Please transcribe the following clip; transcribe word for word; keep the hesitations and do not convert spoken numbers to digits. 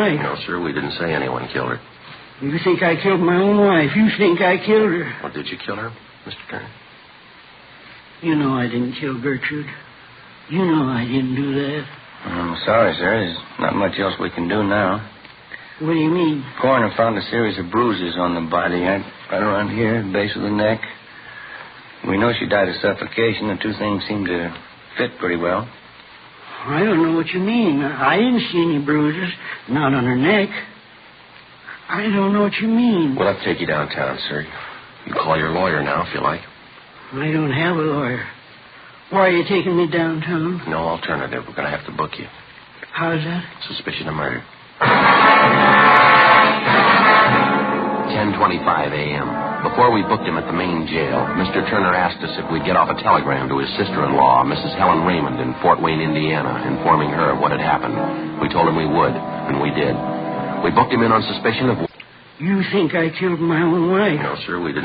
wife. No, sir, we didn't say anyone killed her. You think I killed my own wife. You think I killed her. Well, did you kill her, Mister Turner? You know I didn't kill Gertrude. You know I didn't do that. I'm sorry, sir. There's not much else we can do now. What do you mean? Coroner found a series of bruises on the body, right around here, base of the neck. We know she died of suffocation. The two things seem to fit pretty well. I don't know what you mean. I didn't see any bruises, not on her neck. I don't know what you mean. Well, I'll take you downtown, sir. You can call your lawyer now if you like. I don't have a lawyer. Why are you taking me downtown? No alternative. We're going to have to book you. How's that? Suspicion of murder. ten twenty-five a.m. Before we booked him at the main jail, Mister Turner asked us if we'd get off a telegram to his sister-in-law, Missus Helen Raymond, in Fort Wayne, Indiana, informing her of what had happened. We told him we would, and we did. We booked him in on suspicion of... You think I killed my own wife? No, sir, we didn't.